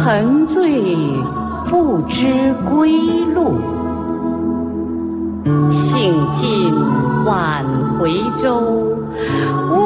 沉醉不知归路。兴尽晚回舟，